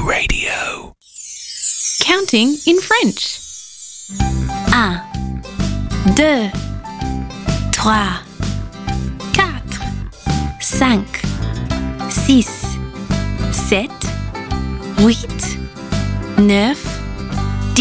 Radio. Counting in French. 1, 2, 3, 4, 5, 6, 7, 8, 9,